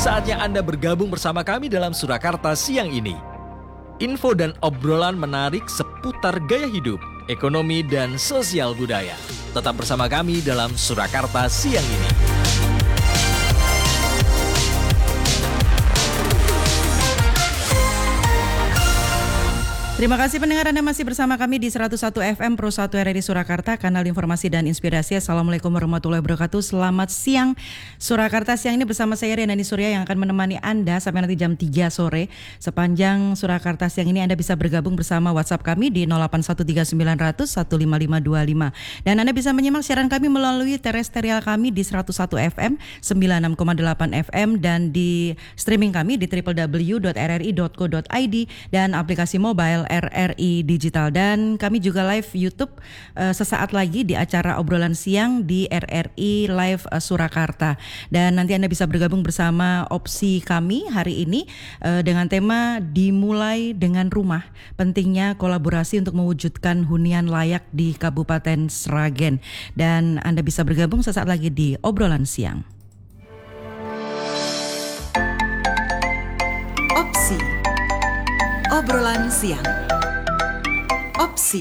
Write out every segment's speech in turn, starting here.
Saatnya Anda bergabung bersama kami dalam Surakarta siang ini. Info dan obrolan menarik seputar gaya hidup, ekonomi, dan sosial budaya. Tetap bersama kami dalam Surakarta siang ini. Terima kasih pendengar, Anda masih bersama kami di 101 FM Pro 1 RRI Surakarta, kanal informasi dan inspirasi. Assalamualaikum warahmatullahi wabarakatuh. Selamat siang Surakarta siang ini bersama saya Rianani Surya yang akan menemani Anda sampai nanti jam 3 sore. Sepanjang Surakarta siang ini Anda bisa bergabung bersama WhatsApp kami di 081390015525. Dan Anda bisa menyimak siaran kami melalui terestrial kami di 101 FM, 96,8 FM dan di streaming kami di www.rri.co.id dan aplikasi mobile RRI Digital. Dan kami juga live YouTube sesaat lagi di acara obrolan siang di RRI Live Surakarta. Dan nanti Anda bisa bergabung bersama opsi kami hari ini dengan tema dimulai dengan rumah, pentingnya kolaborasi untuk mewujudkan hunian layak di Kabupaten Sragen. Dan Anda bisa bergabung sesaat lagi di obrolan siang. Opsi obrolan siang. Opsi.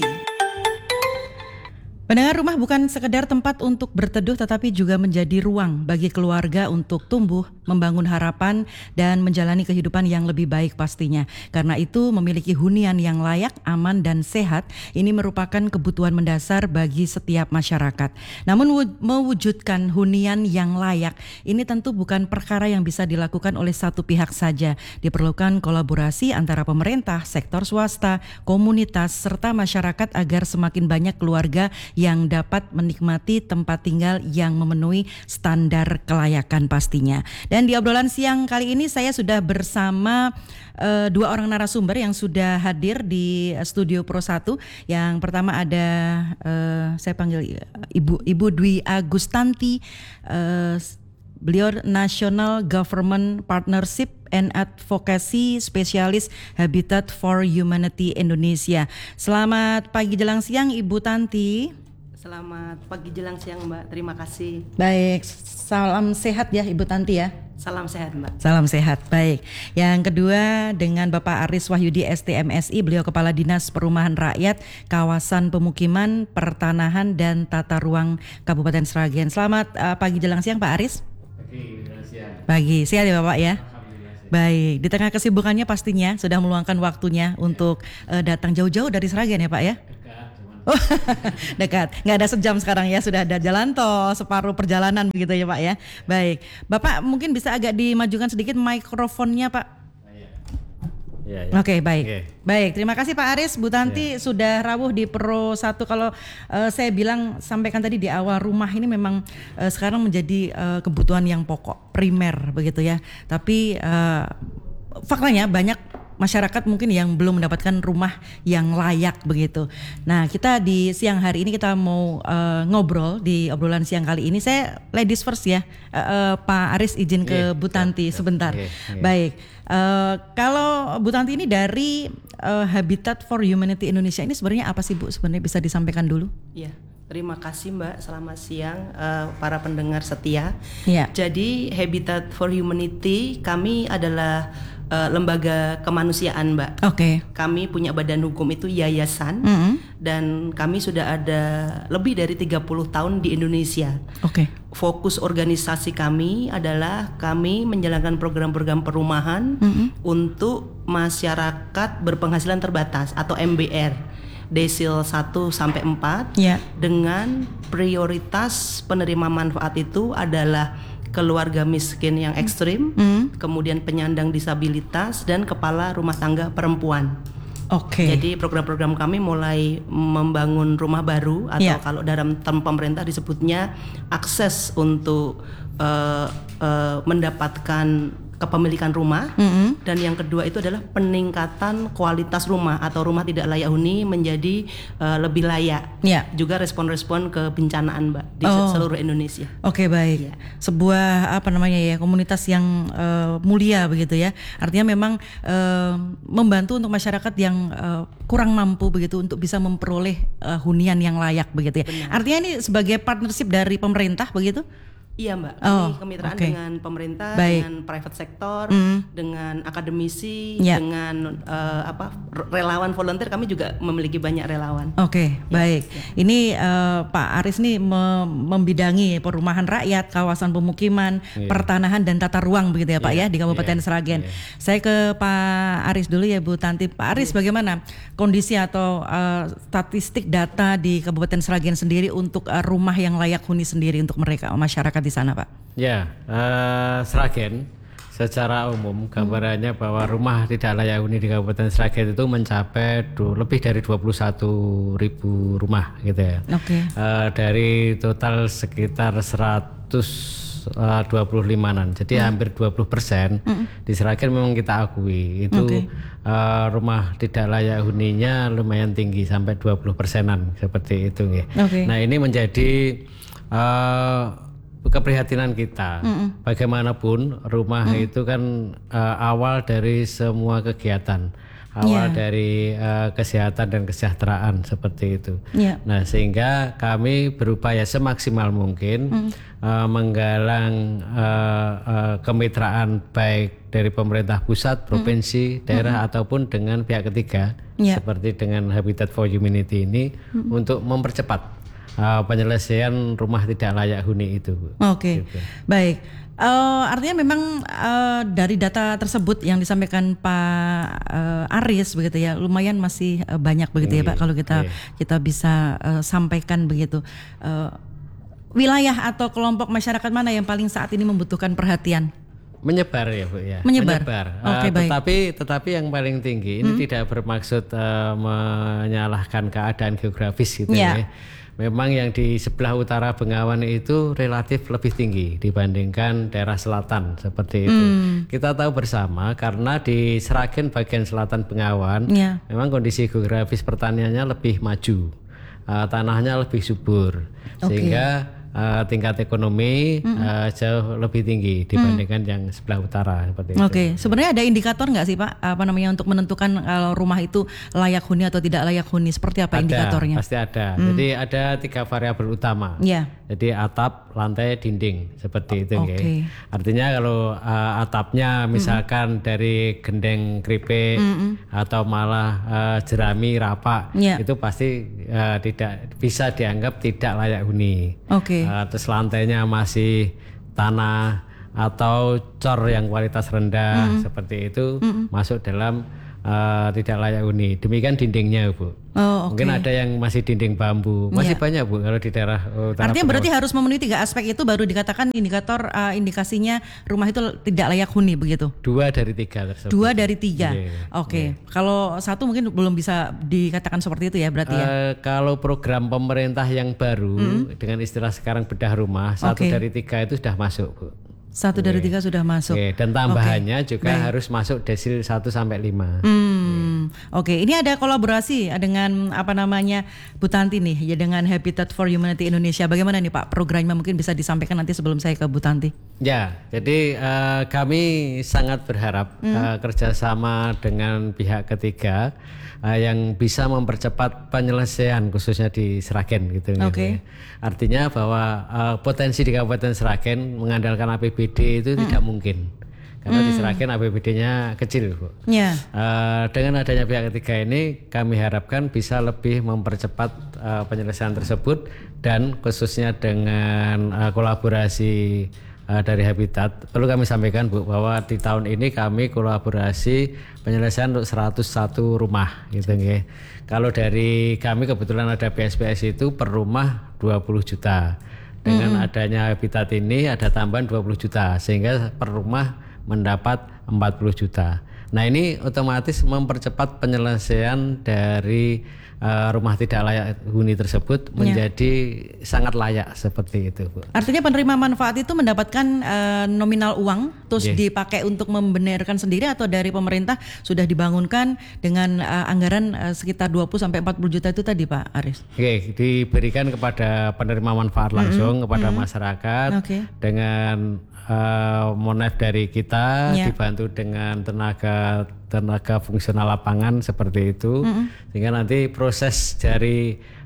Pendengar, rumah bukan sekedar tempat untuk berteduh tetapi juga menjadi ruang bagi keluarga untuk tumbuh, membangun harapan dan menjalani kehidupan yang lebih baik pastinya. Karena itu memiliki hunian yang layak, aman dan sehat ini merupakan kebutuhan mendasar bagi setiap masyarakat. Namun mewujudkan hunian yang layak ini tentu bukan perkara yang bisa dilakukan oleh satu pihak saja. Diperlukan kolaborasi antara pemerintah, sektor swasta, komunitas serta masyarakat agar semakin banyak keluarga yang dapat menikmati tempat tinggal yang memenuhi standar kelayakan pastinya. Dan di obrolan siang kali ini saya sudah bersama dua orang narasumber yang sudah hadir di studio Pro 1. Yang pertama ada saya panggil Ibu Dwi Agustanti, beliau National Government Partnership and Advocacy Spesialis Habitat for Humanity Indonesia. Selamat pagi jelang siang Ibu Tanti. Selamat pagi jelang siang Mbak, terima kasih. Baik, salam sehat ya Ibu Tanti ya. Salam sehat Mbak. Salam sehat, baik. Yang kedua dengan Bapak Aris Wahyudi STMSI, beliau Kepala Dinas Perumahan Rakyat, Kawasan Pemukiman, Pertanahan dan Tata Ruang Kabupaten Sragen. Selamat pagi jelang siang Pak Aris. Pagi jelang siang. Pagi, sehat ya Bapak ya. Baik, di tengah kesibukannya pastinya sudah meluangkan waktunya untuk datang jauh-jauh dari Sragen ya Pak ya? Dekat, nggak ada sejam sekarang ya, sudah ada jalan tol, separuh perjalanan begitu ya Pak ya. Baik, Bapak mungkin bisa agak dimajukan sedikit mikrofonnya Pak. Ya. Oke, baik. Okay. Baik, terima kasih Pak Aris. Bu Tanti sudah rawuh di Pro 1. Kalau saya bilang, sampaikan tadi di awal, rumah ini memang sekarang menjadi kebutuhan yang pokok, primer begitu ya. Tapi faktanya banyak masyarakat mungkin yang belum mendapatkan rumah yang layak begitu. Nah, kita di siang hari ini kita mau ngobrol di obrolan siang kali ini. Saya ladies first ya, Pak Aris izin ke Bu Tanti sebentar. Baik, kalau Bu Tanti ini dari Habitat for Humanity Indonesia ini sebenarnya apa sih Bu? Sebenarnya bisa disampaikan dulu? Iya. Terima kasih Mbak, selamat siang para pendengar setia. Ya. Jadi Habitat for Humanity kami adalah lembaga kemanusiaan Mbak. Oke. Kami punya badan hukum itu yayasan dan kami sudah ada lebih dari 30 tahun di Indonesia. Oke. Fokus organisasi kami adalah kami menjalankan program-program perumahan untuk masyarakat berpenghasilan terbatas atau MBR. Desil 1 sampai 4 dengan prioritas penerima manfaat itu adalah keluarga miskin yang ekstrim, kemudian penyandang disabilitas dan kepala rumah tangga perempuan. Oke. Jadi program-program kami mulai membangun rumah baru atau kalau dalam term pemerintah disebutnya akses untuk mendapatkan kepemilikan rumah, dan yang kedua itu adalah peningkatan kualitas rumah atau rumah tidak layak huni menjadi lebih layak. Juga respon-respon kebencanaan Mbak di seluruh Indonesia. Oke, baik. Sebuah komunitas yang mulia begitu ya. Artinya memang membantu untuk masyarakat yang kurang mampu begitu untuk bisa memperoleh hunian yang layak begitu ya. Benar. Artinya ini sebagai partnership dari pemerintah begitu? Iya Mbak, Oh, kami kemitraan oke. dengan pemerintah, Baik. dengan private sector, dengan akademisi, Ya. dengan relawan volunteer. Kami juga memiliki banyak relawan. Oke, baik. Ini Pak Aris nih membidangi perumahan rakyat, kawasan pemukiman, pertanahan dan tata ruang begitu ya Pak ya di Kabupaten Sragen. Saya ke Pak Aris dulu ya Bu Tanti. Pak Aris, bagaimana kondisi atau statistik data di Kabupaten Sragen sendiri untuk rumah yang layak huni sendiri untuk mereka masyarakat di sana Pak? Ya, Sragen secara umum gambarannya bahwa rumah tidak layak huni di Kabupaten Sragen itu mencapai lebih dari 21.000 rumah gitu ya. Oke. Dari total sekitar 125-an. Jadi hampir 20% di Sragen memang kita akui itu rumah tidak layak huninya lumayan tinggi sampai 20%-an seperti itu nggih. Oke. Nah, ini menjadi keprihatinan kita. Bagaimanapun rumah itu kan awal dari semua kegiatan, awal dari kesehatan dan kesejahteraan seperti itu. Nah, sehingga kami berupaya semaksimal mungkin menggalang kemitraan baik dari pemerintah pusat, provinsi, daerah ataupun dengan pihak ketiga seperti dengan Habitat for Humanity ini untuk mempercepat penyelesaian rumah tidak layak huni itu. Oke, Gitu. baik. Artinya memang dari data tersebut yang disampaikan Pak Aris begitu ya, lumayan masih banyak begitu ya Pak kalau kita bisa sampaikan begitu. Wilayah atau kelompok masyarakat mana yang paling saat ini membutuhkan perhatian? Menyebar ya Bu ya. Menyebar. Oke, baik. Tetapi yang paling tinggi ini tidak bermaksud menyalahkan keadaan geografis gitu ya. Memang yang di sebelah utara Bengawan itu relatif lebih tinggi dibandingkan daerah selatan seperti itu. Kita tahu bersama karena di Sragen bagian selatan Bengawan memang kondisi geografis pertaniannya lebih maju, tanahnya lebih subur, sehingga tingkat ekonomi jauh lebih tinggi dibandingkan yang sebelah utara seperti itu. Oke, sebenarnya ada indikator nggak sih Pak, untuk menentukan kalau rumah itu layak huni atau tidak layak huni? Seperti apa indikatornya? Pasti ada. Jadi ada 3 variabel utama. Jadi atap, lantai, dinding seperti itu. Artinya kalau atapnya misalkan dari gendeng keripik atau malah jerami rapak, itu pasti tidak bisa dianggap tidak layak huni. Terus lantainya masih tanah atau cor yang kualitas rendah seperti itu masuk dalam tidak layak huni. Demikian dindingnya Bu. Mungkin ada yang masih dinding bambu, masih banyak Bu kalau di daerah utara. Artinya berarti harus memenuhi 3 aspek itu baru dikatakan indikator indikasinya rumah itu tidak layak huni begitu? 2 dari 3 tersebut. 2 dari 3. Kalau 1 mungkin belum bisa dikatakan seperti itu ya berarti ya? Kalau program pemerintah yang baru dengan istilah sekarang bedah rumah, 1 dari 3 itu sudah masuk Bu. 1 dari 3 sudah masuk. Dan tambahannya juga harus masuk desil 1 sampai 5. Ini ada kolaborasi dengan Bu Tanti nih ya dengan Habitat for Humanity Indonesia. Bagaimana nih Pak programnya, mungkin bisa disampaikan nanti sebelum saya ke Bu Tanti. Ya, jadi kami sangat berharap kerjasama dengan pihak ketiga yang bisa mempercepat penyelesaian khususnya di Sragen gitu. Artinya bahwa potensi di Kabupaten Sragen mengandalkan APBD itu tidak mungkin. Karena di Sragen APBD-nya kecil Bu. Dengan adanya pihak ketiga ini kami harapkan bisa lebih mempercepat penyelesaian tersebut, dan khususnya dengan kolaborasi dari Habitat. Perlu kami sampaikan Bu bahwa di tahun ini kami kolaborasi penyelesaian untuk 101 rumah gitu nggih. Kalau dari kami kebetulan ada PSPS itu per rumah 20 juta. Dengan adanya Habitat ini ada tambahan 20 juta sehingga per rumah mendapat 40 juta. Nah, ini otomatis mempercepat penyelesaian dari rumah tidak layak huni tersebut menjadi sangat layak seperti itu Bu. Artinya penerima manfaat itu mendapatkan nominal uang terus dipakai untuk membenarkan sendiri, atau dari pemerintah sudah dibangunkan dengan anggaran sekitar 20 sampai 40 juta itu tadi Pak Aris? Diberikan kepada penerima manfaat langsung kepada masyarakat dengan monef dari kita, dibantu dengan tenaga fungsional lapangan seperti itu, sehingga nanti proses dari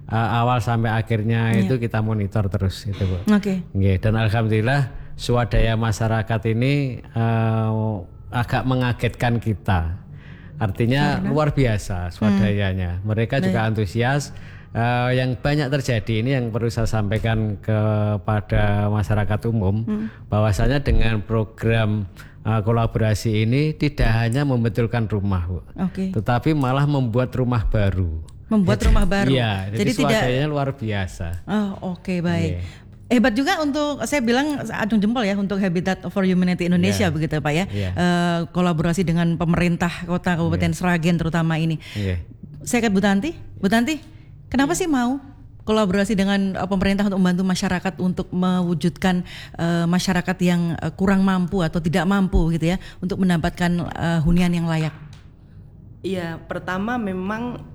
awal sampai akhirnya itu kita monitor terus itu Bu. Oke. Dan alhamdulillah swadaya masyarakat ini agak mengagetkan kita. Artinya luar biasa swadayanya. Mereka juga antusias. Yang banyak terjadi ini yang perlu saya sampaikan kepada masyarakat umum bahwasanya dengan program kolaborasi ini tidak hanya membetulkan rumah, Bu, tetapi malah membuat rumah baru. Rumah baru. Iya, jadi swadayanya luar biasa. Baik. Hebat juga untuk, saya bilang acung jempol ya untuk Habitat for Humanity Indonesia begitu Pak ya. Kolaborasi dengan pemerintah Kota Kabupaten Sragen terutama ini. Saya ke Bu Tanti. Bu Tanti, kenapa sih mau kolaborasi dengan pemerintah untuk membantu masyarakat untuk mewujudkan masyarakat yang kurang mampu atau tidak mampu gitu ya untuk mendapatkan hunian yang layak? Iya, pertama memang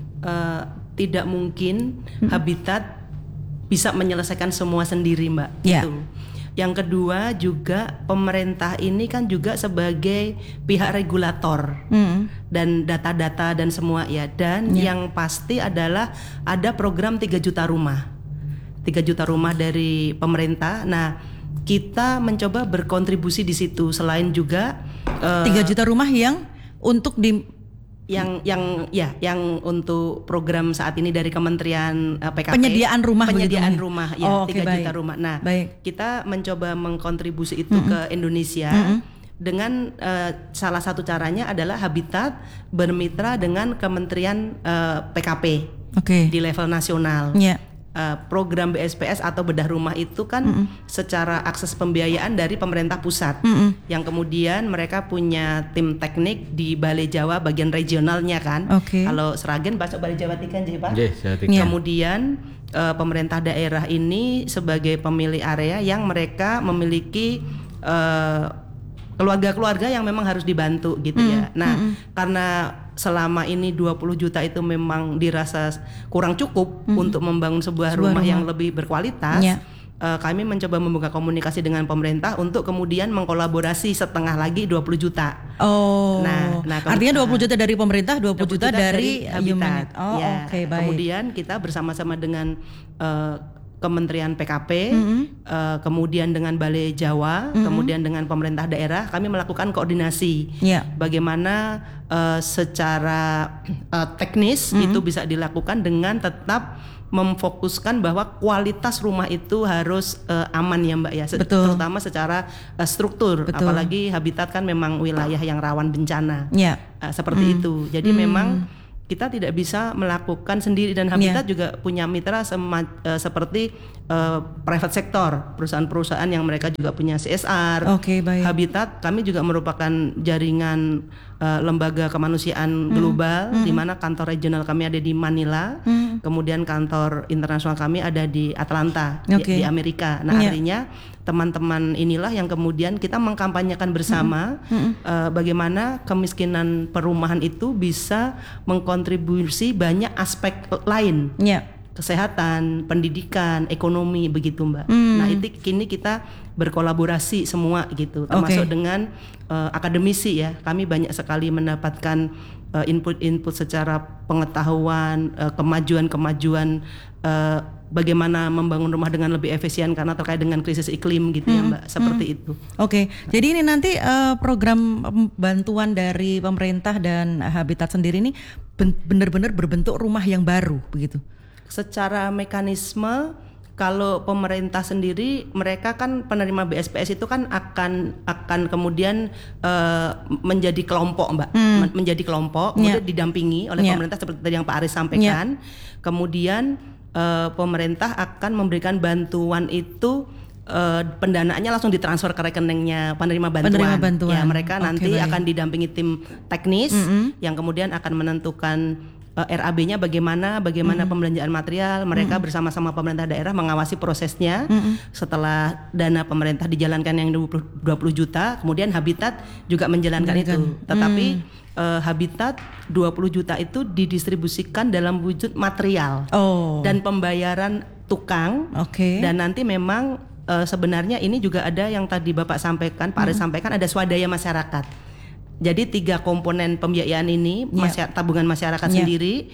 tidak mungkin Habitat bisa menyelesaikan semua sendiri, Mbak. Gitu. Yang kedua juga pemerintah ini kan juga sebagai pihak regulator dan data-data dan semua ya. Dan yang pasti adalah ada program 3 juta rumah. 3 juta rumah dari pemerintah. Nah, kita mencoba berkontribusi di situ. Selain juga 3 juta rumah yang untuk yang untuk program saat ini dari Kementerian PKP penyediaan rumah ya 3 juta rumah. Nah, kita mencoba mengkontribusi itu ke Indonesia dengan salah satu caranya adalah Habitat bermitra dengan Kementerian PKP di level nasional. Program BSPS atau bedah rumah itu kan secara akses pembiayaan dari pemerintah pusat yang kemudian mereka punya tim teknik di Balai Jawa bagian regionalnya kan. Kalau Sragen masuk Balai Jawa Tiga Pak. Kemudian pemerintah daerah ini sebagai pemilik area yang mereka memiliki keluarga-keluarga yang memang harus dibantu gitu ya. Nah, karena selama ini 20 juta itu memang dirasa kurang cukup untuk membangun sebuah rumah yang lebih berkualitas. Kami mencoba membuka komunikasi dengan pemerintah untuk kemudian mengkolaborasi setengah lagi 20 juta. Nah, artinya 20 juta dari pemerintah, 20 juta dari Habitat. Baik. Kemudian kita bersama-sama dengan Kementerian PKP, kemudian dengan Balai Jawa, kemudian dengan pemerintah daerah, kami melakukan koordinasi. Bagaimana secara teknis itu bisa dilakukan dengan tetap memfokuskan bahwa kualitas rumah itu harus aman ya Mbak ya, terutama secara struktur. Apalagi Habitat kan memang wilayah yang rawan bencana, seperti itu. Jadi memang kita tidak bisa melakukan sendiri dan Habitat juga punya mitra seperti private sector, perusahaan-perusahaan yang mereka juga punya CSR. Habitat kami juga merupakan jaringan lembaga kemanusiaan global di mana kantor regional kami ada di Manila, kemudian kantor internasional kami ada di Atlanta di Amerika. Nah, artinya teman-teman inilah yang kemudian kita mengkampanyekan bersama bagaimana kemiskinan perumahan itu bisa mengkontribusi banyak aspek lain. Kesehatan, pendidikan, ekonomi begitu Mbak. Nah, itu kini kita berkolaborasi semua gitu, termasuk dengan akademisi ya. Kami banyak sekali mendapatkan input-input secara pengetahuan, kemajuan-kemajuan bagaimana membangun rumah dengan lebih efisien karena terkait dengan krisis iklim gitu ya Mbak, seperti itu. Jadi ini nanti program bantuan dari pemerintah dan Habitat sendiri ini benar-benar berbentuk rumah yang baru begitu. Secara mekanisme kalau pemerintah sendiri mereka kan penerima BSPS itu kan akan kemudian menjadi kelompok Mbak, menjadi kelompok kemudian didampingi oleh pemerintah seperti yang Pak Aris sampaikan. Kemudian pemerintah akan memberikan bantuan itu pendanaannya langsung ditransfer ke rekeningnya penerima bantuan. Ya, mereka nanti akan didampingi tim teknis yang kemudian akan menentukan RAB-nya bagaimana pembelanjaan material. Mereka bersama-sama pemerintah daerah mengawasi prosesnya. Setelah dana pemerintah dijalankan yang 20 juta, kemudian Habitat juga menjalankan itu. Tetapi Habitat 20 juta itu didistribusikan dalam wujud material dan pembayaran tukang. Dan nanti memang sebenarnya ini juga ada yang tadi Bapak sampaikan, Pak Aris sampaikan, ada swadaya masyarakat. Jadi 3 komponen pembiayaan ini, tabungan masyarakat sendiri,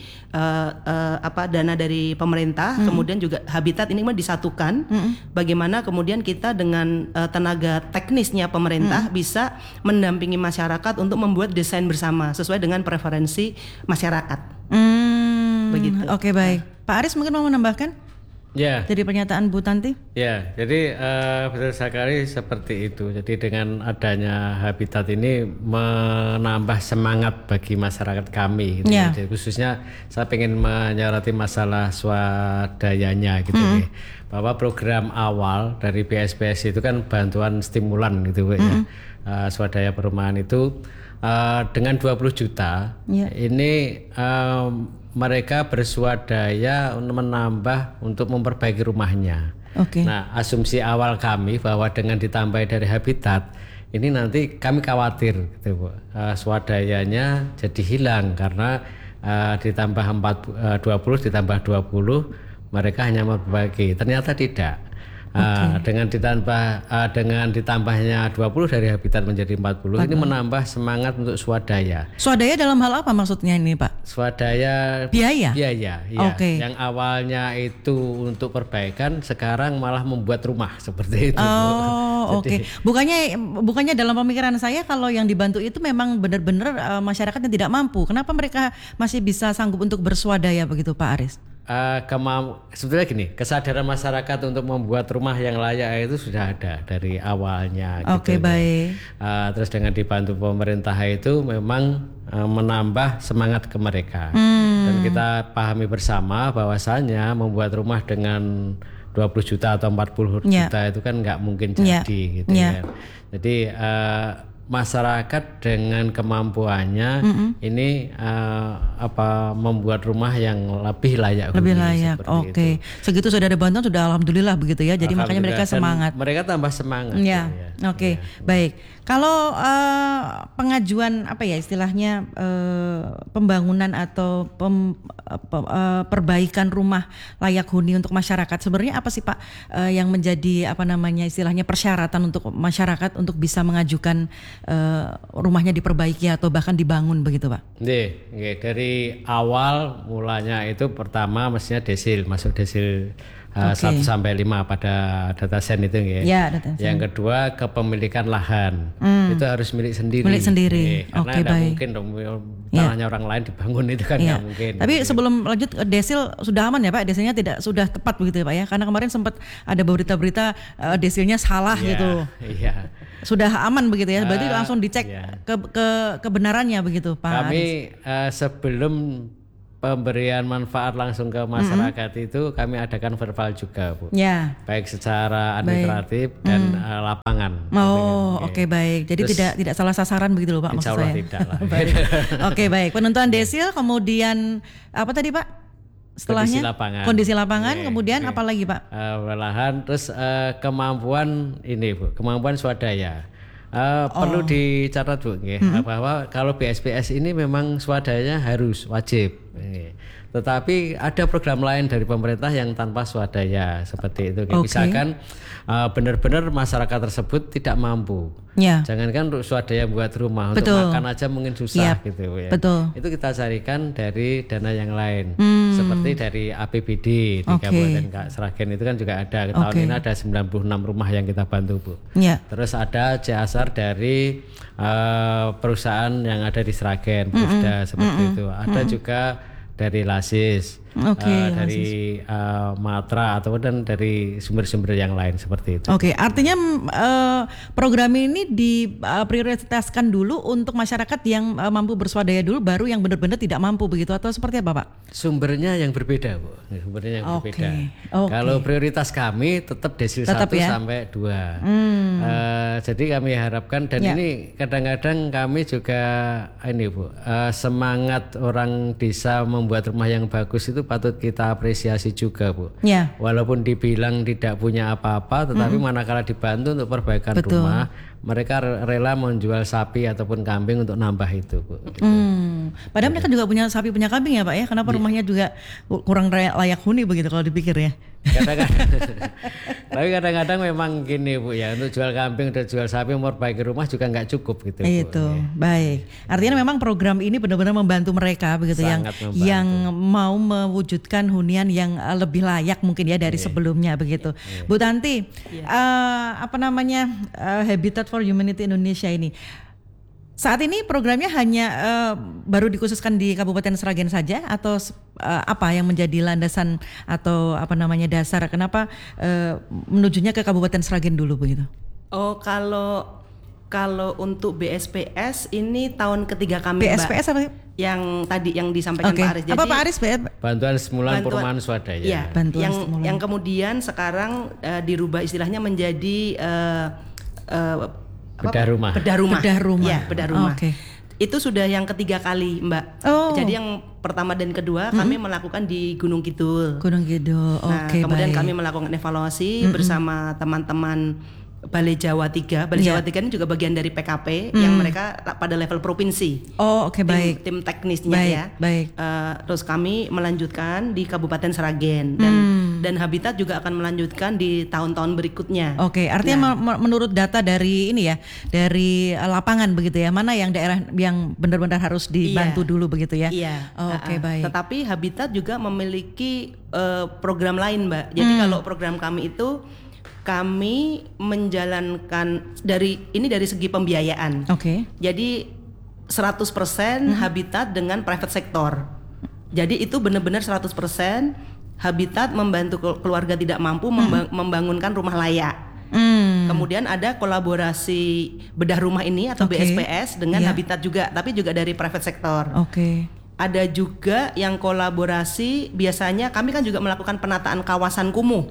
dana dari pemerintah, kemudian juga habitat ini disatukan. Bagaimana kemudian kita dengan tenaga teknisnya pemerintah bisa mendampingi masyarakat untuk membuat desain bersama sesuai dengan preferensi masyarakat. Begitu. Oke, baik. Pak Aris mungkin mau menambahkan? Ya. Jadi pernyataan Bu Tanti? Ya, jadi betul sekali seperti itu. Jadi dengan adanya habitat ini menambah semangat bagi masyarakat kami. Gitu. Jadi khususnya saya ingin menyoroti masalah swadayanya gitu. Bahwa program awal dari BSPS itu kan bantuan stimulan gitu ya. Swadaya perumahan itu dengan 20 juta ini mereka berswadaya menambah untuk memperbaiki rumahnya. Nah, asumsi awal kami bahwa dengan ditambah dari habitat ini nanti kami khawatir gitu, Bu. Swadayanya jadi hilang karena ditambah 20 ditambah 20 mereka hanya memperbaiki. Ternyata tidak. Dengan ditambahnya 20 dari habitat menjadi 40 ini menambah semangat untuk swadaya. Swadaya dalam hal apa maksudnya ini, Pak? Swadaya biaya. Ya. Yang awalnya itu untuk perbaikan sekarang malah membuat rumah seperti itu. Oke. Bukannya dalam pemikiran saya kalau yang dibantu itu memang benar-benar masyarakat yang tidak mampu. Kenapa mereka masih bisa sanggup untuk berswadaya begitu, Pak Aris? Sebetulnya gini, kesadaran masyarakat untuk membuat rumah yang layak itu sudah ada dari awalnya. Baik. Terus dengan dibantu pemerintah itu memang menambah semangat ke mereka. Dan kita pahami bersama bahwasannya membuat rumah dengan 20 juta atau 40 juta itu kan nggak mungkin jadi gitu ya. Jadi masyarakat dengan kemampuannya ini membuat rumah yang lebih layak. Oke. Segitu sudah ada bantuan sudah alhamdulillah begitu ya. Jadi makanya mereka semangat. Mereka tambah semangat. Oke. Baik. Kalau pengajuan istilahnya pembangunan atau perbaikan rumah layak huni untuk masyarakat, sebenarnya apa sih Pak yang menjadi istilahnya persyaratan untuk masyarakat untuk bisa mengajukan rumahnya diperbaiki atau bahkan dibangun begitu Pak? Dari awal mulanya itu pertama mestinya desil, masuk desil 1 sampai 5 pada data sen itu ya. Yang kedua kepemilikan lahan. Itu harus milik sendiri. Karena tidak mungkin dong tanahnya orang lain dibangun itu kan nggak mungkin. Tapi sebelum lanjut desil sudah aman ya Pak? Desilnya sudah tepat begitu ya Pak ya? Karena kemarin sempat ada berita-berita desilnya salah gitu. Sudah aman begitu ya? Berarti langsung dicek kebenarannya begitu Pak. Kami sebelum pemberian manfaat langsung ke masyarakat itu kami adakan verbal juga Bu. Baik secara administratif dan lapangan. Baik. Jadi tidak salah sasaran begitu loh Pak maksud saya. Tidak lah. Baik. Penentuan desil kemudian apa tadi Pak? Setelahnya kondisi lapangan kemudian apa lagi Pak? Lahan terus kemampuan ini Bu, kemampuan swadaya. Perlu dicatat Bu bahwa kalau BSPS ini memang swadayanya harus wajib. Tetapi ada program lain dari pemerintah yang tanpa swadaya seperti itu. Misalkan benar-benar masyarakat tersebut tidak mampu. Jangankan untuk swadaya buat rumah, untuk makan aja mungkin susah gitu ya. Itu kita carikan dari dana yang lain. Seperti dari APBD di Kabupaten Sragen itu kan juga ada. Tahun ini ada 96 rumah yang kita bantu Bu. Terus ada CSR dari perusahaan yang ada di Sragen, Pusda seperti itu. Ada juga dari Lasis, dari Matra ataupun dari sumber-sumber yang lain seperti itu. Artinya program ini diprioritaskan dulu untuk masyarakat yang mampu berswadaya dulu, baru yang benar-benar tidak mampu begitu atau seperti apa Pak? Sumbernya yang berbeda Bu. Berbeda. Kalau prioritas kami tetap desil 1 sampai 2. Jadi kami harapkan dan ini kadang-kadang kami juga ini Bu, semangat orang desa membuat rumah yang bagus itu patut kita apresiasi juga Bu. Walaupun dibilang tidak punya apa-apa, tetapi manakala dibantu untuk perbaikan rumah, mereka rela menjual sapi ataupun kambing untuk nambah itu Bu. Padahal mereka juga punya sapi punya kambing ya Pak ya. Kenapa rumahnya juga kurang layak huni begitu kalau dipikir ya? Tapi kadang-kadang memang gini Bu ya, untuk jual kambing dan jual sapi memperbaiki rumah juga nggak cukup gitu. Itu Bu, ya. baik. Artinya memang program ini benar-benar membantu mereka begitu Sangat membantu. yang mau mewujudkan hunian yang lebih layak mungkin ya dari sebelumnya begitu. Bu Tanti, Habitat for Humanity Indonesia ini saat ini programnya hanya baru dikhususkan di Kabupaten Sragen saja atau apa yang menjadi landasan atau dasar kenapa menujunya ke Kabupaten Sragen dulu begitu? Oh, kalau untuk BSPS ini tahun ketiga kami, BSPS Mbak. apa? Yang tadi yang disampaikan Pak Aris. Jadi, apa Pak Aris? Bantuan stimulan perumahan swadaya. Iya, bantuan yang kemudian sekarang dirubah istilahnya menjadi bedah rumah. Ya, bedah rumah. Okay. Itu sudah yang ketiga kali, Mbak. Jadi yang pertama dan kedua kami melakukan di Gunung Kidul. Gunung Kidul. Kemudian kami melakukan evaluasi bersama teman-teman Balai Jawa 3. Balai Jawa 3 ini juga bagian dari PKP yang mereka pada level provinsi. Baik. Tim teknisnya ya. Baik. Terus kami melanjutkan di Kabupaten Sragen dan Habitat juga akan melanjutkan di tahun-tahun berikutnya. Artinya menurut data dari ini ya, dari lapangan begitu ya, mana yang daerah yang benar-benar harus dibantu dulu begitu ya? Iya. Baik. Tetapi Habitat juga memiliki program lain, Mbak. Jadi kalau program kami itu kami menjalankan dari segi pembiayaan. Jadi 100% Habitat dengan private sector. Jadi itu benar-benar 100% Habitat membantu keluarga tidak mampu membangunkan rumah layak. Kemudian ada kolaborasi bedah rumah ini atau BSPS dengan Habitat juga, tapi juga dari private sector. Ada juga yang kolaborasi, biasanya kami kan juga melakukan penataan kawasan kumuh.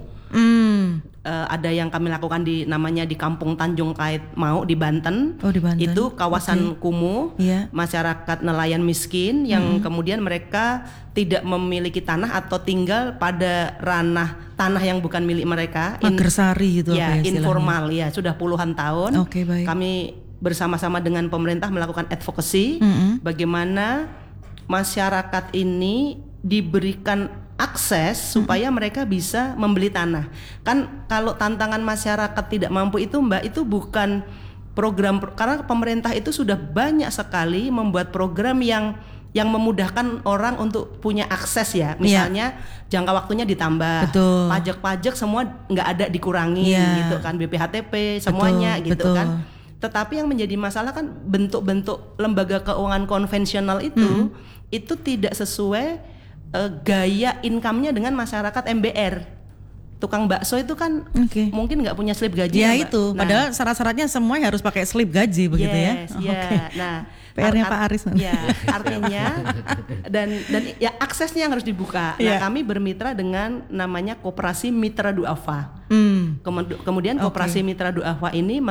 Ada yang kami lakukan namanya di Kampung Tanjung Kait Mau di Banten. Itu kawasan kumuh, masyarakat nelayan miskin yang kemudian mereka tidak memiliki tanah atau tinggal pada ranah tanah yang bukan milik mereka. Magersari gitu ya, informal ya, sudah puluhan tahun. Baik. Kami bersama-sama dengan pemerintah melakukan advocacy bagaimana masyarakat ini diberikan akses supaya mereka bisa membeli tanah. Kan kalau tantangan masyarakat tidak mampu itu, Mbak, itu bukan program, karena pemerintah itu sudah banyak sekali membuat program yang memudahkan orang untuk punya akses ya. Misalnya jangka waktunya ditambah, pajak-pajak semua nggak ada dikurangi gitu kan, BPHTP semuanya gitu kan. Tetapi yang menjadi masalah kan bentuk-bentuk lembaga keuangan konvensional itu tidak sesuai gaya income-nya dengan masyarakat MBR. Tukang bakso itu kan mungkin nggak punya slip gaji. Ya itu, padahal syarat-syaratnya semua harus pakai slip gaji begitu ya. Nah, PR-nya Pak Aris. Ya, artinya dan ya aksesnya yang harus dibuka. Nah, kami bermitra dengan namanya Koperasi Mitra Duafa. Kemudian Koperasi Mitra Duafa ini